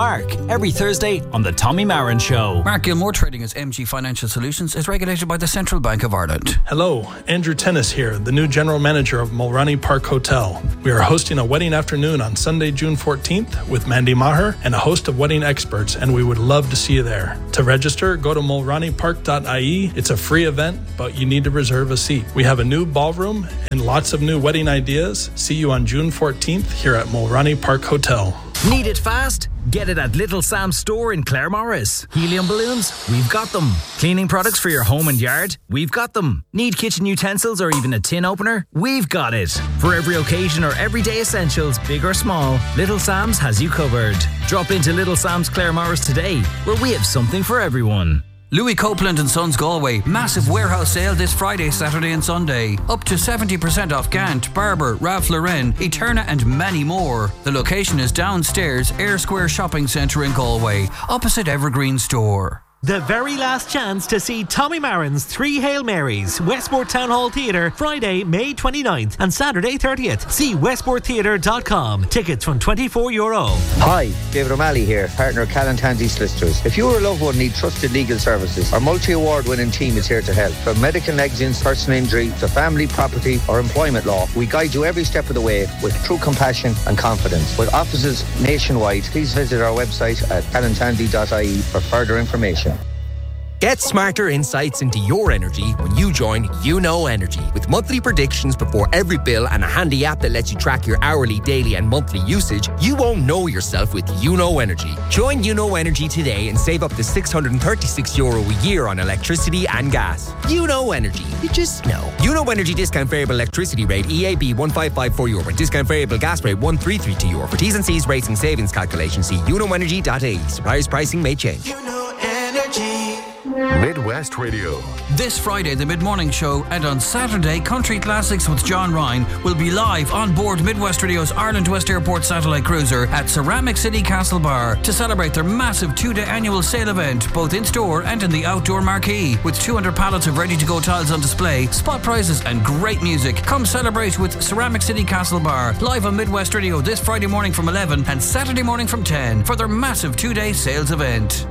every Thursday on The Tommy Marin Show. Mark Gilmore, trading as M G Financial Solutions, is regulated by the Central Bank of Ireland. Hello, Andrew Tennis here, the new General Manager of Mulroney Park Hotel. We are hosting a wedding afternoon on Sunday, June fourteenth with Mandy Maher and a host of wedding experts, and we would love to see you there. To register, go to mulroney park dot I E. It's a free event, but you need to reserve a seat. We have a new ballroom and lots of new wedding ideas. See you on June fourteenth here at Mulroney Park Hotel. Need it fast? Get it at Little Sam's store in Claremorris. Helium balloons? We've got them. Cleaning products for your home and yard? We've got them. Need kitchen utensils or even a tin opener? We've got it. For every occasion or everyday essentials, big or small, Little Sam's has you covered. Drop into Little Sam's Claremorris today, where we have something for everyone. Louis Copeland and Sons Galway, massive warehouse sale this Friday, Saturday and Sunday. Up to seventy percent off Gant, Barber, Ralph Lauren, Eterna and many more. The location is downstairs, Air Square Shopping Centre in Galway, opposite Evergreen Store. The very last chance to see Tommy Marin's Three Hail Marys, Westport Town Hall Theatre, Friday, May twenty-ninth and Saturday thirtieth. See westport theatre dot com. Tickets from twenty-four euro. Hi, David O'Malley here, partner of Callan Tansey Solicitors. If you or a loved one need trusted legal services, our multi-award winning team is here to help. From medical negligence, personal injury, to family, property or employment law, we guide you every step of the way with true compassion and confidence. With offices nationwide, please visit our website at callan tansey dot I E for further information. Get smarter insights into your energy when you join You Know Energy. With monthly predictions before every bill and a handy app that lets you track your hourly, daily and monthly usage, you won't know yourself with You Know Energy. Join You Know Energy today and save up to six hundred thirty-six euro a year on electricity and gas. You Know Energy. You just know. You Know Energy discount variable electricity rate E A B one five five four euro and discount variable gas rate one three three two euro. For T's and C's rates and savings calculations, see you know energy dot I E. Suppliers pricing may change. You Know Energy. Midwest Radio. This Friday, the Mid-Morning Show, and on Saturday, Country Classics with John Ryan will be live on board Midwest Radio's Ireland West Airport satellite cruiser at Ceramic City Castle Bar to celebrate their massive two-day annual sale event, both in-store and in the outdoor marquee. With two hundred pallets of ready-to-go tiles on display, spot prices and great music. Come celebrate with Ceramic City Castle Bar, live on Midwest Radio this Friday morning from eleven and Saturday morning from ten for their massive two-day sales event.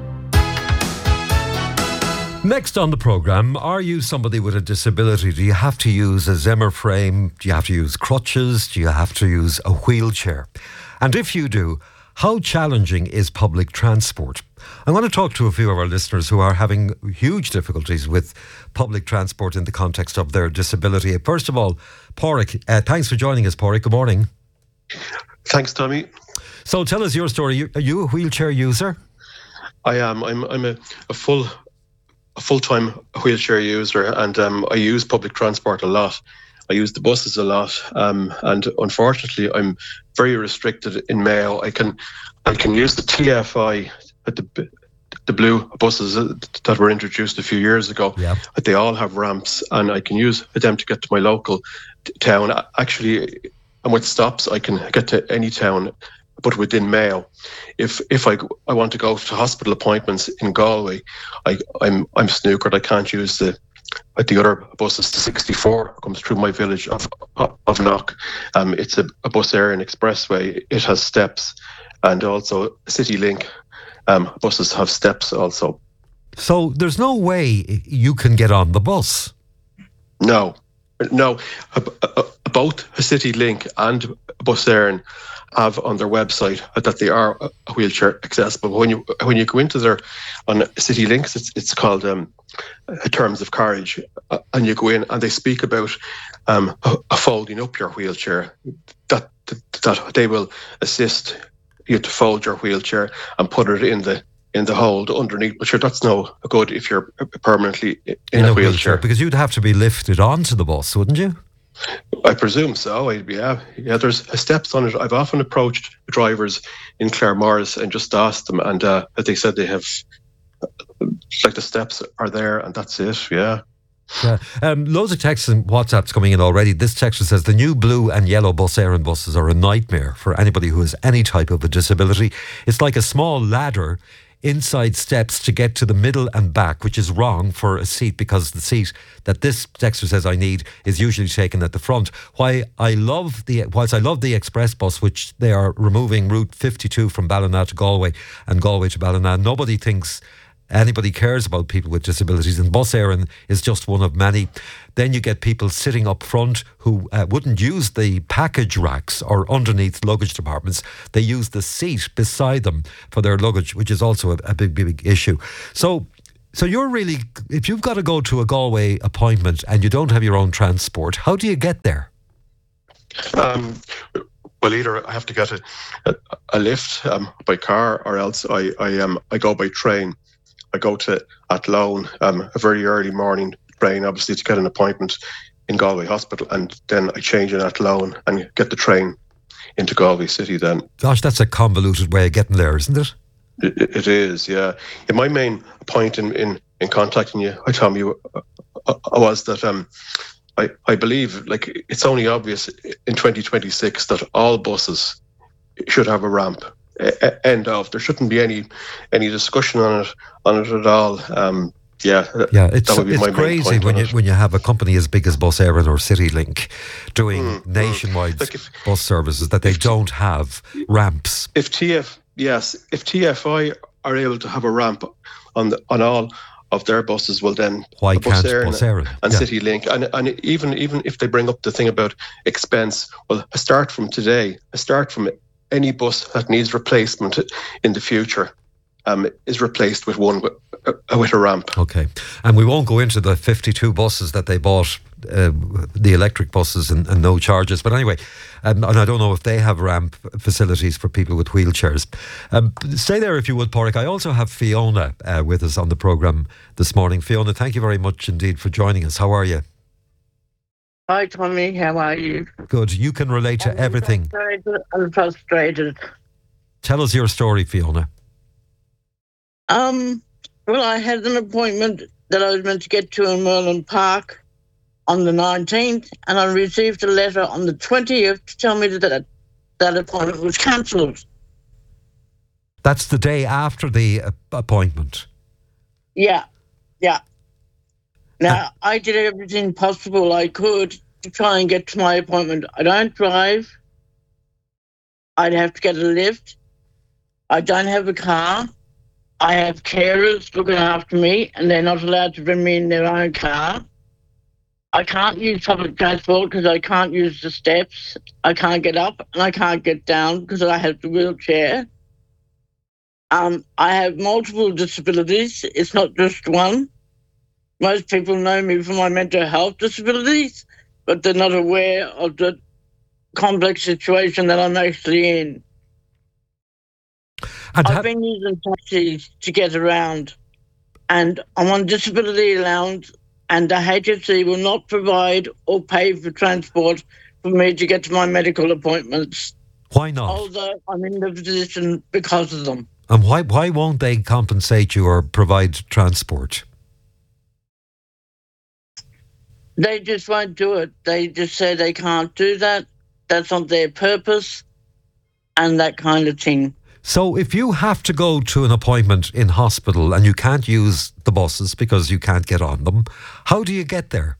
Next on the programme, are you somebody with a disability? Do you have to use a Zimmer frame? Do you have to use crutches? Do you have to use a wheelchair? And if you do, how challenging is public transport? I want to talk to a few of our listeners who are having huge difficulties with public transport in the context of their disability. First of all, Pádraig, uh, thanks for joining us, Pádraig. Good morning. Thanks, Tommy. So tell us your story. Are you a wheelchair user? I am. I'm, I'm a, a full... a full-time wheelchair user, and um, I use public transport a lot. I use the buses a lot, um, and unfortunately, I'm very restricted in Mayo. I can, I can use the T F I, the the blue buses that were introduced a few years ago. Yeah. They all have ramps, and I can use them to get to my local t- town. Actually, and with stops, I can get to any town, but within Mayo. If if I, I want to go to hospital appointments in Galway, I, I'm I'm snookered. I can't use the the other buses. The sixty-four comes through my village of of Knock. Um, it's a, a bus area and expressway. It has steps, and also City Link um, buses have steps also. So there's no way you can get on the bus? No, no. Both City Link and Bus Éireann have on their website that they are wheelchair accessible. When you when you go into their on City Links, it's it's called um, terms of carriage, uh, and you go in and they speak about um, a, a folding up your wheelchair. That, that that they will assist you to fold your wheelchair and put it in the in the hold underneath. But sure, that's no good if you're permanently in, in a, a wheelchair. wheelchair, because you'd have to be lifted onto the bus, wouldn't you? I presume so. I, yeah, yeah. There's steps on it. I've often approached drivers in Claremorris and just asked them, and uh, they said they have, like the steps are there, and that's it. Yeah. Yeah. Um, loads of texts and WhatsApps coming in already. This texter says the new blue and yellow Bus Éireann buses are a nightmare for anybody who has any type of a disability. It's like a small ladder inside steps to get to the middle and back, which is wrong for a seat, because the seat that this texter says I need is usually taken at the front. Why I love the whilst I love the express bus, which they are removing Route fifty-two from Ballina to Galway and Galway to Ballina, nobody thinks anybody cares about people with disabilities, and Bus Éireann is just one of many. Then you get people sitting up front who uh, wouldn't use the package racks or underneath luggage departments. They use the seat beside them for their luggage, which is also a, a big, big issue. So, so you're really, if you've got to go to a Galway appointment and you don't have your own transport, how do you get there? Um, well, either I have to get a, a, a lift um, by car, or else I I um I go by train. I go to Athlone, um, a very early morning train, obviously, to get an appointment in Galway Hospital, and then I change in Athlone and get the train into Galway City then. Gosh, that's a convoluted way of getting there, isn't it? It, it is, yeah. yeah. My main point in, in, in contacting you, I Tommy, uh, uh, was that um, I, I believe like it's only obvious in twenty twenty-six that all buses should have a ramp. End of. There shouldn't be any any discussion on it on it at all. Um, yeah, yeah. It's that would be it's my main crazy point when on you it. when you have a company as big as Bus Éireann or CityLink doing Mm, nationwide mm. Like if- bus services that they don't have ramps. If T F yes, if T F I are able to have a ramp on the, on all of their buses, well then Why Bus can't Éireann Bus Éireann? and Yeah. CityLink, and and even even if they bring up the thing about expense, well, a start from today, a start from any bus that needs replacement in the future um, is replaced with one with, uh, with a ramp. Okay, and we won't go into the fifty-two buses that they bought, uh, the electric buses, and, and no charges. But anyway, um, and I don't know if they have ramp facilities for people with wheelchairs. Um, stay there if you would, Pádraig. I also have Fiona uh, with us on the programme this morning. Fiona, thank you very much indeed for joining us. How are you? Hi, Tommy. How are you? Good. You can relate to everything. Frustrated. I'm frustrated. Tell us your story, Fiona. Um. Well, I had an appointment that I was meant to get to in Merlin Park on the nineteenth, and I received a letter on the twentieth to tell me that that appointment was cancelled. That's the day after the uh, appointment. Yeah, yeah. Now, I did everything possible I could to try and get to my appointment. I don't drive. I'd have to get a lift. I don't have a car. I have carers looking after me, and they're not allowed to bring me in their own car. I can't use public transport because I can't use the steps. I can't get up and I can't get down because I have the wheelchair. Um, I have multiple disabilities. It's not just one. Most people know me for my mental health disabilities, but they're not aware of the complex situation that I'm actually in. And I've been using taxis to get around, and I'm on disability allowance, and the H S C will not provide or pay for transport for me to get to my medical appointments. Why not? Although I'm in the position because of them. And why why won't they compensate you or provide transport? They just won't do it. They just say they can't do that. That's not their purpose, and that kind of thing. So if you have to go to an appointment in hospital and you can't use the buses because you can't get on them, how do you get there?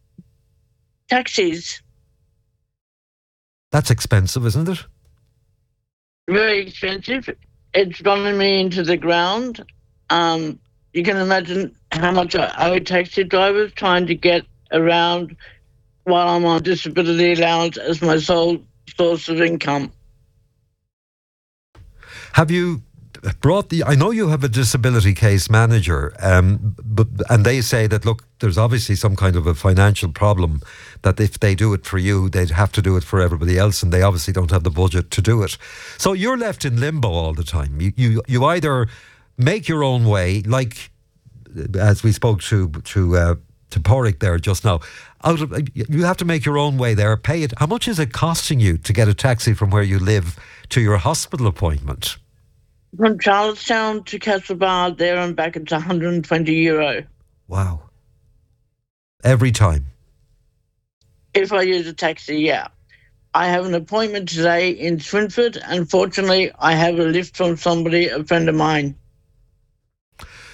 Taxis. That's expensive, isn't it? Very expensive. It's running me into the ground. Um, you can imagine how much I owe taxi drivers trying to get around while I'm on disability allowance as my sole source of income. Have you brought the... I know you have a disability case manager, um, but and they say that, look, there's obviously some kind of a financial problem, that if they do it for you, they'd have to do it for everybody else, and they obviously don't have the budget to do it. So you're left in limbo all the time. You you, you either make your own way, like as we spoke to to uh, to Pádraig there just now. Out of, you have to make your own way there. Pay it. How much is it costing you to get a taxi from where you live to your hospital appointment? From Charlestown to Castlebar, there and back, it's one hundred twenty euro. Wow. Every time? If I use a taxi, yeah. I have an appointment today in Swinford, and fortunately I have a lift from somebody, a friend of mine.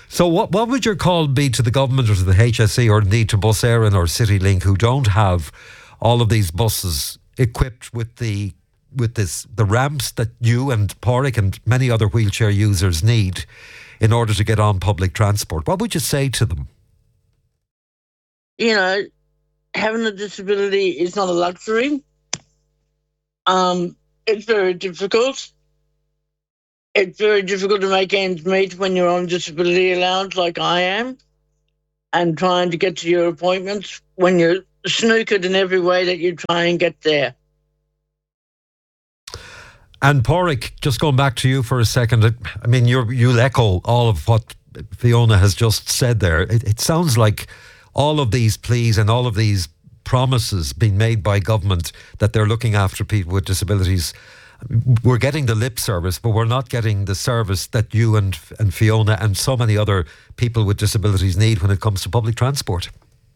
So what what would your call be to the government or to the H S E or indeed to Bus Éireann or CityLink, who don't have all of these buses equipped with the with this the ramps that you and Pádraig and many other wheelchair users need in order to get on public transport? What would you say to them? You know, having a disability is not a luxury. Um, it's very difficult. It's very difficult to make ends meet when you're on disability allowance like I am, and trying to get to your appointments when you're snookered in every way that you try and get there. And Pádraig, just going back to you for a second, I mean, you're, you'll echo all of what Fiona has just said there. It, it sounds like all of these pleas and all of these promises being made by government that they're looking after people with disabilities, we're getting the lip service, but we're not getting the service that you and, and Fiona and so many other people with disabilities need when it comes to public transport.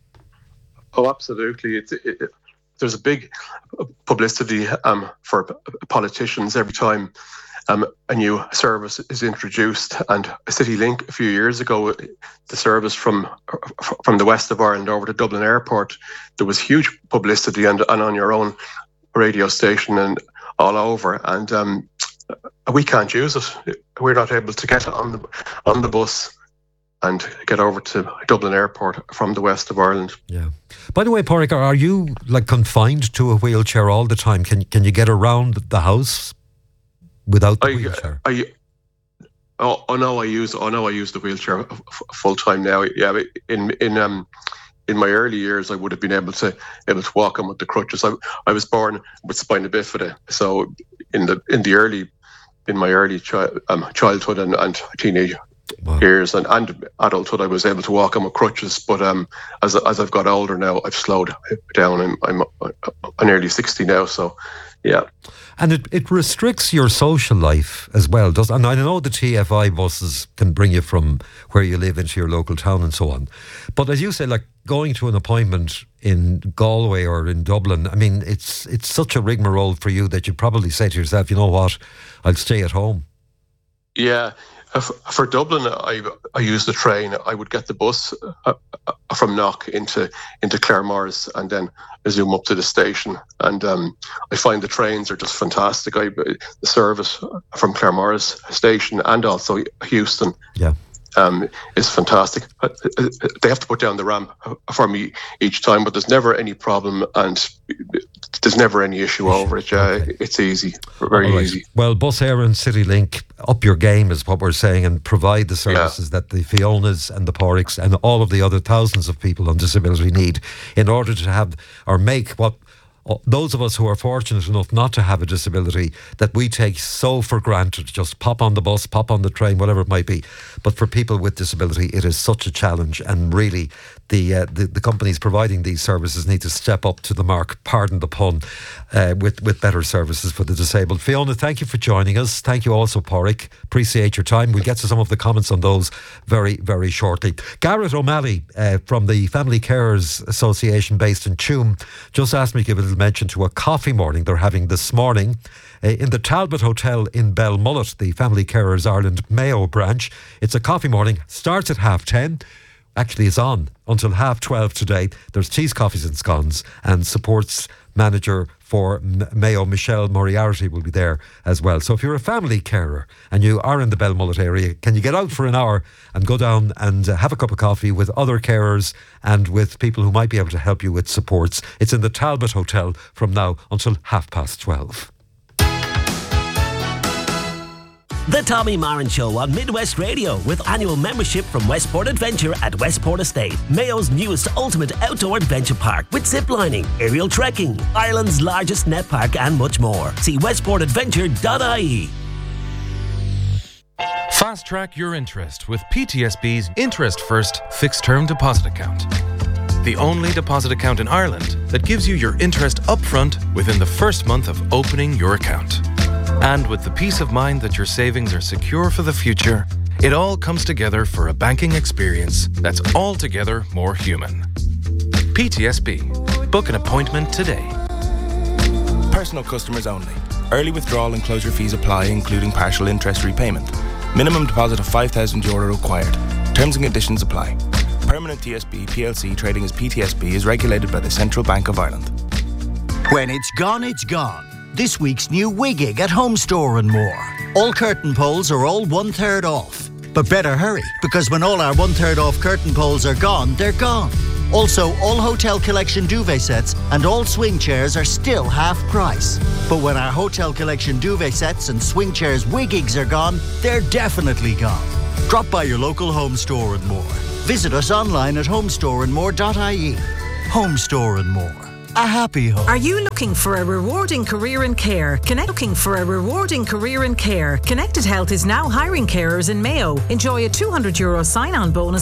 Oh, absolutely. It's, it, it, there's a big publicity um, for politicians every time um, a new service is introduced. And CityLink a few years ago, the service from from the west of Ireland over to Dublin Airport, there was huge publicity and, and on your own radio station and all over. And um, we can't use it. We're not able to get on the on the bus and get over to Dublin Airport from the west of Ireland. Yeah. By the way, Pádraig, are you like confined to a wheelchair all the time? Can can you get around the house without the I, wheelchair? I, oh, oh no, I use oh no, I use the wheelchair f- full time now. Yeah, in in um in my early years, I would have been able to able to walk on with the crutches. I I was born with spina bifida, so in the in the early in my early chi- um, childhood and, and teenage Wow. years and, and adulthood, I was able to walk on with crutches, but um, as as I've got older now, I've slowed down. I'm I'm, I'm nearly sixty now, so yeah. And it, it restricts your social life as well, does? And I know the T F I buses can bring you from where you live into your local town and so on, but as you say, like going to an appointment in Galway or in Dublin, I mean, it's it's such a rigmarole for you that you probably say to yourself, you know what, I'll stay at home. Yeah. For Dublin, I I use the train. I would get the bus uh, from Knock into into Claremorris and then zoom up to the station. And um, I find the trains are just fantastic. I, the service from Claremorris station and also Houston, yeah, um, is fantastic. They have to put down the ramp for me each time, but there's never any problem and there's never any issue over it. Yeah, okay. It's easy, very right. easy. Well, Bus Éireann, CityLink, up your game is what we're saying, and provide the services yeah. that the Fionas and the Páraigs and all of the other thousands of people on disability need in order to have or make what those of us who are fortunate enough not to have a disability that we take so for granted, just pop on the bus, pop on the train, whatever it might be. But for people with disability, it is such a challenge, and really the uh, the, the companies providing these services need to step up to the mark, pardon the pun, uh, with, with better services for the disabled. Fiona, thank you for joining us. Thank you also, Pádraig. Appreciate your time. We'll get to some of the comments on those very, very shortly. Garrett O'Malley uh, from the Family Carers Association based in Tuam just asked me to give a little mention to a coffee morning they're having this morning uh, in the Talbot Hotel in Belmullet, the Family Carers Ireland Mayo branch. It's a coffee morning, starts at half ten. Actually, it's on until half twelve today. There's teas, coffees and scones, and supports manager for Mayo, Michelle Moriarty, will be there as well. So if you're a family carer and you are in the Belmullet area, can you get out for an hour and go down and uh, have a cup of coffee with other carers and with people who might be able to help you with supports? It's in the Talbot Hotel from now until half past twelve. The Tommy Marin Show on Midwest Radio, with annual membership from Westport Adventure at Westport Estate, Mayo's newest ultimate outdoor adventure park with ziplining, aerial trekking, Ireland's largest net park and much more. See westport adventure dot I E. Fast track your interest with P T S B's Interest First Fixed Term Deposit Account. The only deposit account in Ireland that gives you your interest upfront within the first month of opening your account. And with the peace of mind that your savings are secure for the future, it all comes together for a banking experience that's altogether more human. P T S B. Book an appointment today. Personal customers only. Early withdrawal and closure fees apply, including partial interest repayment. Minimum deposit of five thousand euro required. Terms and conditions apply. Permanent T S B P L C trading as P T S B is regulated by the Central Bank of Ireland. When it's gone, it's gone. This week's new Wiggig at Home Store and More. All curtain poles are all one third off. But better hurry, because when all our one third off curtain poles are gone, they're gone. Also, all Hotel Collection duvet sets and all swing chairs are still half price. But when our Hotel Collection duvet sets and swing chairs Wiggigs are gone, they're definitely gone. Drop by your local Home Store and More. Visit us online at homestore and more dot I E. Home Store and More. A happy home. Are you looking for a rewarding career in care? Connect looking for a rewarding career in care. Connected Health is now hiring carers in Mayo. Enjoy a two hundred euro sign-on bonus